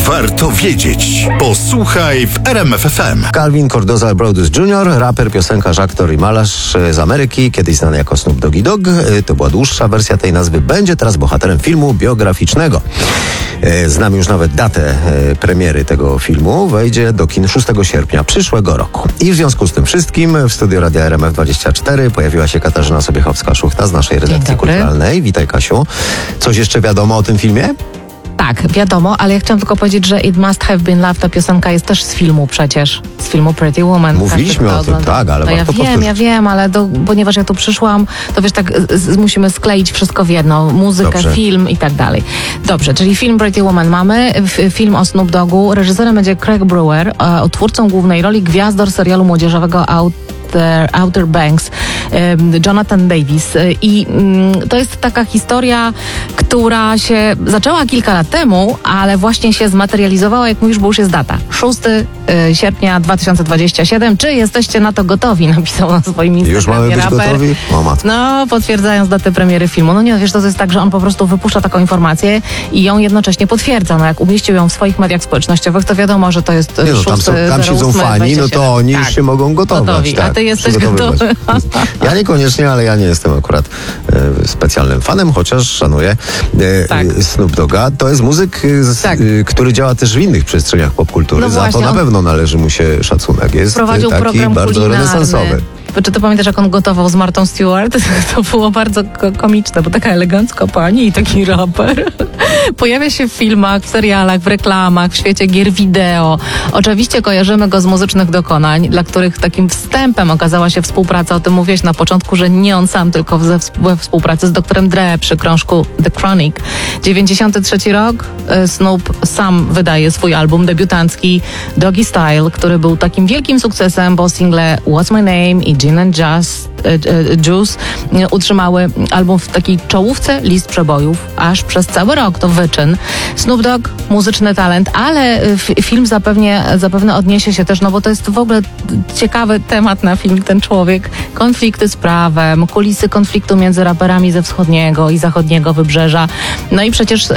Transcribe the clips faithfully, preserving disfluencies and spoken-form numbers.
warto wiedzieć. Posłuchaj w R M F F M. Calvin Cordoza Brodus junior, raper, piosenkarz, aktor i malarz z Ameryki, kiedyś znany jako Snoop Doggy Dogg. To była dłuższa wersja tej nazwy. Będzie teraz bohaterem filmu biograficznego. Znam już nawet datę premiery tego filmu. Wejdzie do kin szóstego sierpnia przyszłego roku. I w związku z tym wszystkim w studiu Radia R M F dwadzieścia cztery pojawiła się Katarzyna Sobiechowska-Szuchta z naszej redakcji kulturalnej. Witaj, Kasiu. Coś jeszcze wiadomo o tym filmie? Tak, wiadomo, ale ja chciałam tylko powiedzieć, że It Must Have Been Love, ta piosenka jest też z filmu przecież, z filmu Pretty Woman. Mówiliśmy o tym, tak, ale to warto ja wiem, powtórzyć. ja wiem, ale do, ponieważ ja tu przyszłam, to wiesz, tak z, z, musimy skleić wszystko w jedno, muzykę, Dobrze. film i tak dalej. Dobrze, czyli film Pretty Woman mamy, f, film o Snoop Doggu, reżyserem będzie Craig Brewer, a twórcą głównej roli gwiazdor serialu młodzieżowego Out Outer Banks, Jonathan Davis. I to jest taka historia, która się zaczęła kilka lat temu, ale właśnie się zmaterializowała, jak mówisz, bo już jest data. szóstego sierpnia dwa tysiące dwudziestego siódmego. Czy jesteście na to gotowi? Napisał na swoim Instagramie Już mamy być raper. gotowi? O matko. No, potwierdzając datę premiery filmu. No nie, wiesz, to jest tak, że on po prostu wypuszcza taką informację i ją jednocześnie potwierdza. No jak umieścił ją w swoich mediach społecznościowych, to wiadomo, że to jest Nie no, tam, są, tam siedzą fani, no to oni tak. już się mogą gotować. Gotowi. Tak, A ty jesteś przygotowywać. gotowy. Ja niekoniecznie, ale ja nie jestem akurat e, specjalnym fanem, chociaż szanuję e, Tak. Snoop Dogga. To jest muzyk, e, z, Tak. e, który działa też w innych przestrzeniach popkultury. No Za właśnie, to na on pewno należy mu się szacunek. Jest prowadził taki program bardzo kulinarny. renesansowy. Czy ty pamiętasz, jak on gotował z Martą Stewart? To było bardzo ko- komiczne, bo taka elegancka pani i taki raper. Pojawia się w filmach, w serialach, w reklamach, w świecie gier wideo. Oczywiście kojarzymy go z muzycznych dokonań, dla których takim wstępem okazała się współpraca, o tym mówiłeś na początku, że nie on sam, tylko we, we współpracy z doktorem Dre przy krążku The Chronic. dziewięćdziesiąty trzeci rok, Snoop sam wydaje swój album debiutancki Doggy Style, który był takim wielkim sukcesem, bo single What's My Name i Gin and Just, e, e, Juice e, utrzymały album w takiej czołówce list przebojów aż przez cały rok. To wyczyn. Snoop Dogg, muzyczny talent, ale f, film zapewnie, zapewne odniesie się też, no bo to jest w ogóle ciekawy temat na film, ten człowiek. Konflikty z prawem, kulisy konfliktu między raperami ze wschodniego i zachodniego wybrzeża. No i przecież e,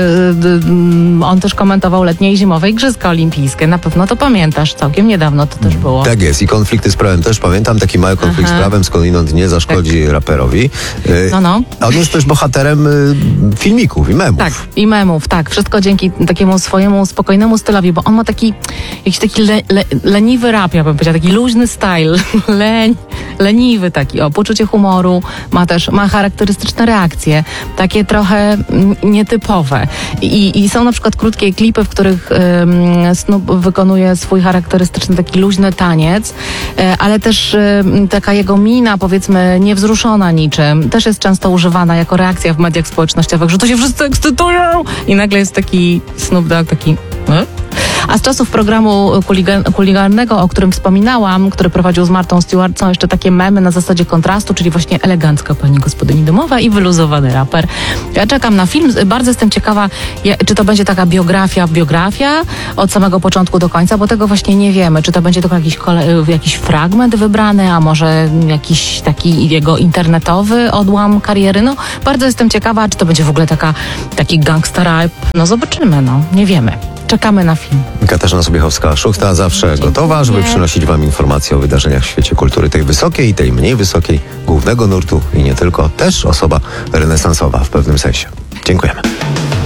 e, on też komentował letnie i zimowe igrzyska olimpijskie. Na pewno to pamiętasz, całkiem niedawno to też było. Tak jest i konflikty z prawem też pamiętam. Taki mały konflikt Aha. z prawem skądinąd nie zaszkodzi tak. raperowi. E, No, no. On jest też bohaterem e, filmików i memów. Tak, i memów, tak. Wszystko dzięki takiemu swojemu spokojnemu stylowi, bo on ma taki jakiś taki le, le, leniwy rap, ja bym powiedziała, taki luźny style, Leń, leniwy taki, o, poczucie humoru, ma też, ma charakterystyczne reakcje, takie trochę mm, nietypowe. I, I są na przykład krótkie klipy, w których ym, Snoop wykonuje swój charakterystyczny taki luźny taniec, y, ale też y, taka jego mina, powiedzmy, niewzruszona niczym, też jest często używana jako reakcja w mediach społecznościowych, że to się wszyscy ekscytują i nagle jest taki Snoop Dogg, taki... Hmm? A z czasów programu kuligan- kulinarnego, o którym wspominałam, który prowadził z Martą Stewart, są jeszcze takie memy na zasadzie kontrastu, czyli właśnie elegancka pani gospodyni domowa i wyluzowany raper. Ja czekam na film, bardzo jestem ciekawa, ja, czy to będzie taka biografia, biografia od samego początku do końca, bo tego właśnie nie wiemy. Czy to będzie tylko jakiś, kole- jakiś fragment wybrany, a może jakiś taki jego internetowy odłam kariery. No, bardzo jestem ciekawa, czy to będzie w ogóle taka, taki gangsta rap. No zobaczymy, no, nie wiemy. Czekamy na film. Katarzyna Sobiechowska-Szuchta zawsze Dziękuję. gotowa, żeby przynosić wam informacje o wydarzeniach w świecie kultury, tej wysokiej i tej mniej wysokiej, głównego nurtu i nie tylko, też osoba renesansowa w pewnym sensie. Dziękujemy.